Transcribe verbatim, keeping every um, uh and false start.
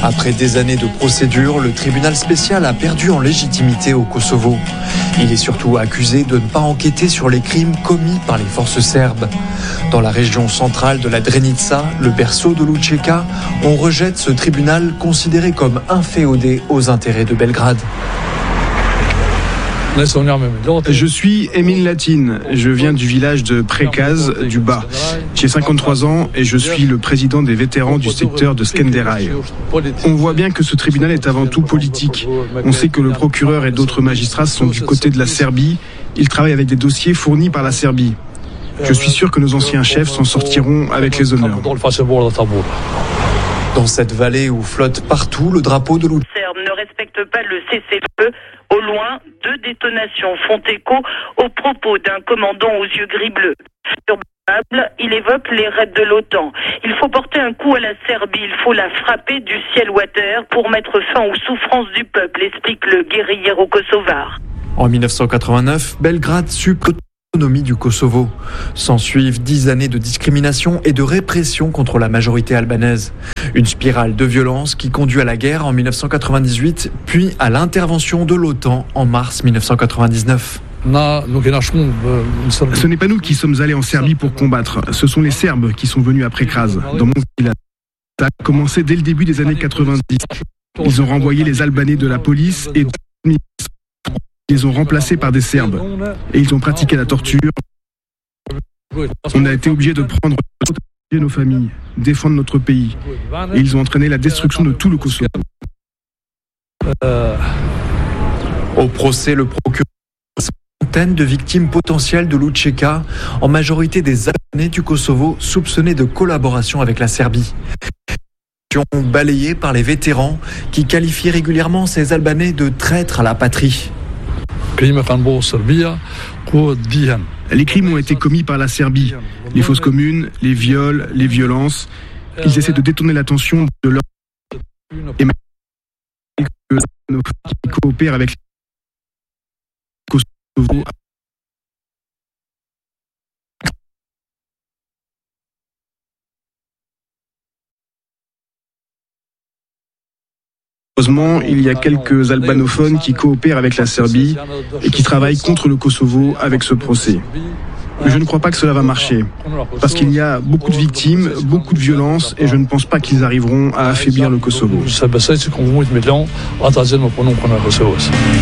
Après des années de procédure, le tribunal spécial a perdu en légitimité au Kosovo. Il est surtout accusé de ne pas enquêter sur les crimes commis par les forces serbes. Dans la région centrale de la Drenica, le berceau de l'Učeka, on rejette ce tribunal considéré comme inféodé aux intérêts de Belgrade. Je suis Emin Latin, je viens du village de Prekaz, du Bas. J'ai cinquante-trois ans et je suis le président des vétérans du secteur de Skenderaj. On voit bien que ce tribunal est avant tout politique. On sait que le procureur et d'autres magistrats sont du côté de la Serbie. Ils travaillent avec des dossiers fournis par la Serbie. Je suis sûr que nos anciens chefs s'en sortiront avec les honneurs. Dans cette vallée où flotte partout le drapeau de l'Učeka, ne respecte pas le cessez-le-feu. Au loin, deux détonations font écho aux propos d'un commandant aux yeux gris-bleus. Surprenable, il évoque les raids de l'OTAN. Il faut porter un coup à la Serbie, il faut la frapper du ciel ou à terre pour mettre fin aux souffrances du peuple, explique le guérillero kosovar. En dix-neuf cent quatre-vingt-neuf, Belgrade supprime l'autonomie du Kosovo. S'ensuivent dix années de discrimination et de répression contre la majorité albanaise. Une spirale de violence qui conduit à la guerre en dix-neuf cent quatre-vingt-dix-huit, puis à l'intervention de l'OTAN en mars dix-neuf cent quatre-vingt-dix-neuf. Ce n'est pas nous qui sommes allés en Serbie pour combattre, ce sont les Serbes qui sont venus après Kras. Dans mon village, ça a commencé dès le début des années quatre-vingt-dix. Ils ont renvoyé les Albanais de la police et ils les ont remplacés par des Serbes. Et ils ont pratiqué la torture. On a été obligés de prendre nos familles, défendre notre pays. Et ils ont entraîné la destruction de tout le Kosovo. Au procès, le procureur centaines de victimes potentielles de l'Učeka, en majorité des Albanais du Kosovo soupçonnés de collaboration avec la Serbie. Balayée par les vétérans qui qualifient régulièrement ces Albanais de traîtres à la patrie. Les crimes ont été commis par la Serbie. Les fausses communes, les viols, les violences. Ils essaient de détourner l'attention de leur... Et que nos qui coopèrent avec les Kosovo. Heureusement, il y a quelques albanophones qui coopèrent avec la Serbie et qui travaillent contre le Kosovo avec ce procès. Mais je ne crois pas que cela va marcher, parce qu'il y a beaucoup de victimes, beaucoup de violences, et je ne pense pas qu'ils arriveront à affaiblir le Kosovo.